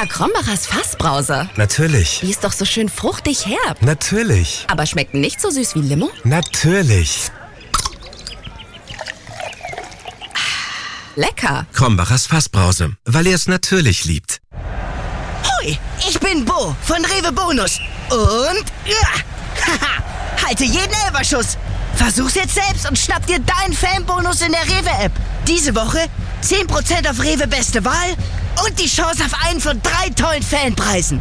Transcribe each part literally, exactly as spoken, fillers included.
Lecker, Krombacher's Fassbrause. Natürlich. Die ist doch so schön fruchtig herb. Natürlich. Aber schmeckt nicht so süß wie Limo? Natürlich. Lecker. Krombacher's Fassbrause, weil er es natürlich liebt. Hui, ich bin Bo von Rewe Bonus. Und... Ja, haha, halte jeden Elferschuss. Versuch's jetzt selbst und schnapp dir deinen Fanbonus in der Rewe-App. Diese Woche zehn Prozent auf Rewe Beste Wahl und die Chance auf einen von drei tollen Fanpreisen.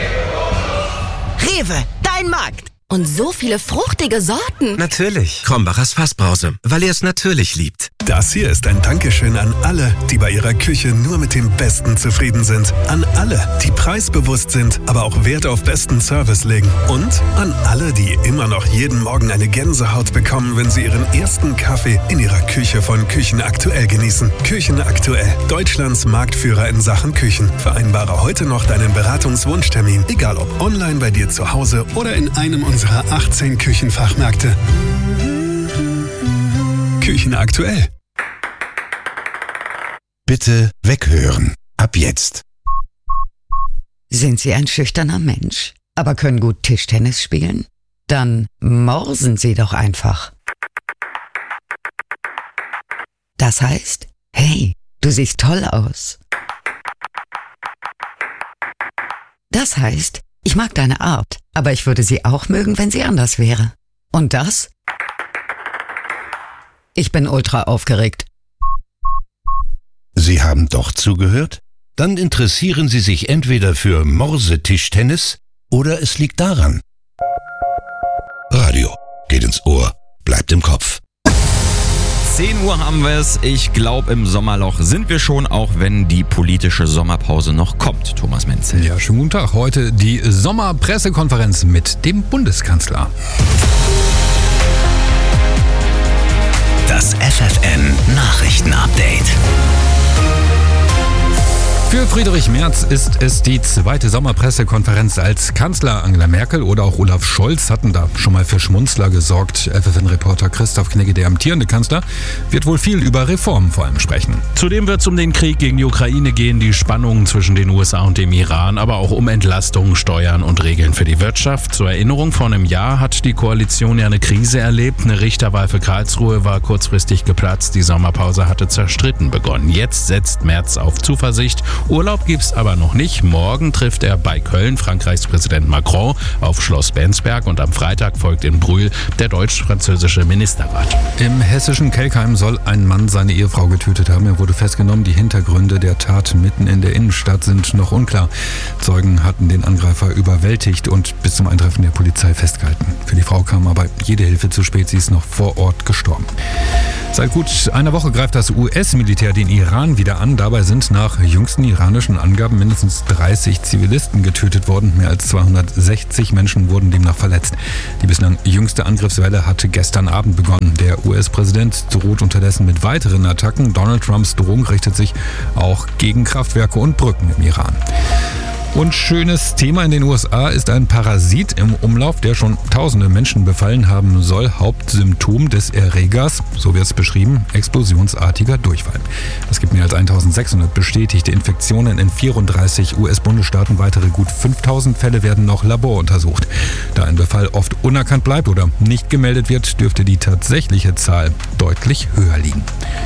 Rewe, dein Markt. Und so viele fruchtige Sorten. Natürlich. Krombacher's Fassbrause, weil er es natürlich liebt. Das hier ist ein Dankeschön an alle, die bei ihrer Küche nur mit dem Besten zufrieden sind. An alle, die preisbewusst sind, aber auch Wert auf besten Service legen. Und an alle, die immer noch jeden Morgen eine Gänsehaut bekommen, wenn sie ihren ersten Kaffee in ihrer Küche von Küchen Aktuell genießen. Küchen Aktuell, Deutschlands Marktführer in Sachen Küchen. Vereinbare heute noch deinen Beratungswunschtermin, egal ob online bei dir zu Hause oder in einem unserer achtzehn Küchenfachmärkte. Küchen Aktuell. Bitte weghören. Ab jetzt. Sind Sie ein schüchterner Mensch, aber können gut Tischtennis spielen? Dann morsen Sie doch einfach. Das heißt, hey, du siehst toll aus. Das heißt, ich mag deine Art, aber ich würde sie auch mögen, wenn sie anders wäre. Und das? Ich bin ultra aufgeregt. Sie haben doch zugehört? Dann interessieren Sie sich entweder für Morsetischtennis oder es liegt daran. Radio geht ins Ohr, bleibt im Kopf. zehn Uhr haben wir es. Ich glaube, im Sommerloch sind wir schon, auch wenn die politische Sommerpause noch kommt. Thomas Menzel. Ja, schönen guten Tag. Heute die Sommerpressekonferenz mit dem Bundeskanzler. Das F F N Nachrichtenupdate. Für Friedrich Merz ist es die zweite Sommerpressekonferenz als Kanzler. Angela Merkel oder auch Olaf Scholz hatten da schon mal für Schmunzler gesorgt. F F N-Reporter Christoph Knigge, der amtierende Kanzler, wird wohl viel über Reformen vor allem sprechen. Zudem wird es um den Krieg gegen die Ukraine gehen, die Spannungen zwischen den U S A und dem Iran, aber auch um Entlastungen, Steuern und Regeln für die Wirtschaft. Zur Erinnerung, vor einem Jahr hat die Koalition ja eine Krise erlebt. Eine Richterwahl für Karlsruhe war kurzfristig geplatzt. Die Sommerpause hatte zerstritten begonnen. Jetzt setzt Merz auf Zuversicht. Urlaub gibt's aber noch nicht. Morgen trifft er bei Köln Frankreichs Präsident Macron auf Schloss Bensberg und am Freitag folgt in Brühl der deutsch-französische Ministerrat. Im hessischen Kelkheim soll ein Mann seine Ehefrau getötet haben. Er wurde festgenommen. Die Hintergründe der Tat mitten in der Innenstadt sind noch unklar. Zeugen hatten den Angreifer überwältigt und bis zum Eintreffen der Polizei festgehalten. Für die Frau kam aber jede Hilfe zu spät. Sie ist noch vor Ort gestorben. Seit gut einer Woche greift das U S-Militär den Iran wieder an. Dabei sind nach jüngsten iranischen Angaben mindestens dreißig Zivilisten getötet worden. Mehr als zweihundertsechzig Menschen wurden demnach verletzt. Die bislang jüngste Angriffswelle hatte gestern Abend begonnen. Der U S-Präsident droht unterdessen mit weiteren Attacken. Donald Trumps Drohung richtet sich auch gegen Kraftwerke und Brücken im Iran. Und schönes Thema in den U S A ist ein Parasit im Umlauf, der schon tausende Menschen befallen haben soll. Hauptsymptom des Erregers, so wird es beschrieben, explosionsartiger Durchfall. Es gibt mehr als eintausendsechshundert bestätigte Infektionen in vierunddreißig U S-Bundesstaaten. Weitere gut fünftausend Fälle werden noch laboruntersucht. Da ein Befall oft unerkannt bleibt oder nicht gemeldet wird, dürfte die tatsächliche Zahl deutlich höher liegen.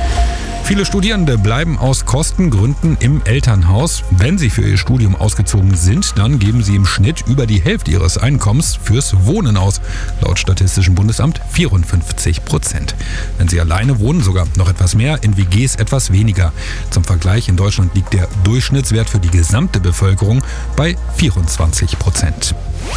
Viele Studierende bleiben aus Kostengründen im Elternhaus. Wenn sie für ihr Studium ausgezogen sind, dann geben sie im Schnitt über die Hälfte ihres Einkommens fürs Wohnen aus. Laut Statistischem Bundesamt vierundfünfzig Prozent. Wenn sie alleine wohnen, sogar noch etwas mehr, in W Gs etwas weniger. Zum Vergleich, in Deutschland liegt der Durchschnittswert für die gesamte Bevölkerung bei vierundzwanzig Prozent.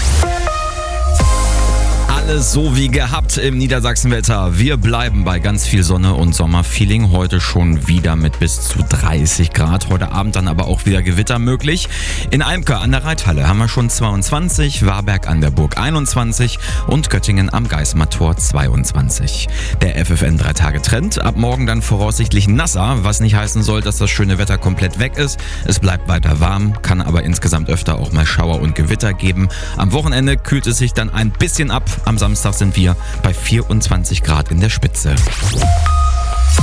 Alles so wie gehabt im Niedersachsenwetter. Wir bleiben bei ganz viel Sonne und Sommerfeeling. Heute schon wieder mit bis zu dreißig Grad. Heute Abend dann aber auch wieder Gewitter möglich. In Eimke an der Reithalle haben wir schon zweiundzwanzig, Warberg an der Burg einundzwanzig und Göttingen am Geismar-Tor zweiundzwanzig. Der F F N drei Tage Trend. Ab morgen dann voraussichtlich nasser, was nicht heißen soll, dass das schöne Wetter komplett weg ist. Es bleibt weiter warm, kann aber insgesamt öfter auch mal Schauer und Gewitter geben. Am Wochenende kühlt es sich dann ein bisschen ab. Am Samstag sind wir bei vierundzwanzig Grad in der Spitze.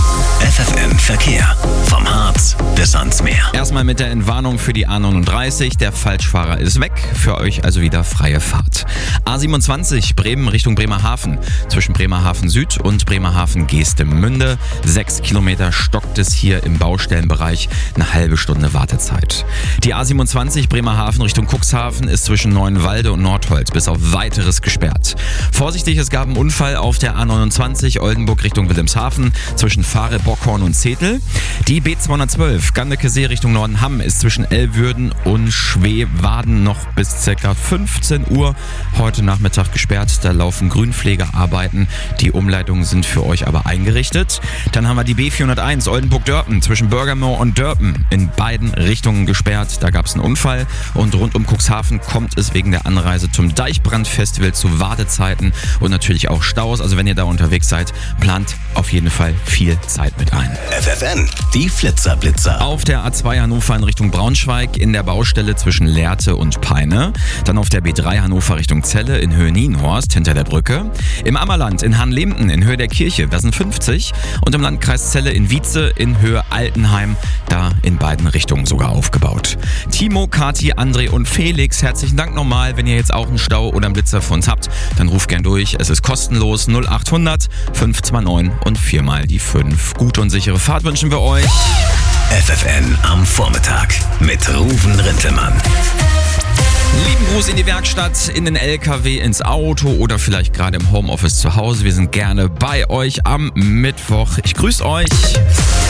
F F N Verkehr. Vom Harz bis ans Meer. Erstmal mit der Entwarnung für die A neununddreißig. Der Falschfahrer ist weg. Für euch also wieder freie Fahrt. A siebenundzwanzig Bremen Richtung Bremerhaven. Zwischen Bremerhaven Süd und Bremerhaven Geestemünde. Sechs Kilometer stockt es hier im Baustellenbereich. Eine halbe Stunde Wartezeit. Die A siebenundzwanzig Bremerhaven Richtung Cuxhaven ist zwischen Neuenwalde und Nordholz bis auf Weiteres gesperrt. Vorsichtig, es gab einen Unfall auf der A neunundzwanzig Oldenburg Richtung Wilhelmshaven zwischen Fahre, Bockhorn und Zetel. Die B zweihundertzwölf Gandekesee Richtung Nordenham ist zwischen Elwürden und Schweewaden noch bis ca. fünfzehn Uhr heute Nachmittag gesperrt. Da laufen Grünpflegearbeiten. Die Umleitungen sind für euch aber eingerichtet. Dann haben wir die B vierhunderteins Oldenburg-Dörpen zwischen Bürgermoor und Dörpen in beiden Richtungen gesperrt. Da gab es einen Unfall und rund um Cuxhaven kommt es wegen der Anreise zum Deichbrand-Festival zu Wartezeiten und natürlich auch Staus. Also wenn ihr da unterwegs seid, plant auf jeden Fall viel Zeit mit ein. F F N, die Flitzerblitzer. Auf der A zwei Hannover in Richtung Braunschweig in der Baustelle zwischen Lehrte und Peine. Dann auf der B drei Hannover Richtung Celle in Höhe Nienhorst hinter der Brücke. Im Ammerland in Hanlebden in Höhe der Kirche, das sind fünfzig. Und im Landkreis Celle in Wietze in Höhe Altenheim, da in beiden Richtungen sogar aufgebaut. Timo, Kati, André und Felix, herzlichen Dank nochmal. Wenn ihr jetzt auch einen Stau oder einen Blitzer für uns habt, dann ruft gern durch. Es ist kostenlos null achthundert fünf zwei neun und viermal die fünf. Gute und sichere Fahrt wünschen wir euch. F F N am Vormittag mit Ruven Rintelmann. Lieben Gruß in die Werkstatt, in den L K W, ins Auto oder vielleicht gerade im Homeoffice zu Hause. Wir sind gerne bei euch am Mittwoch. Ich grüße euch.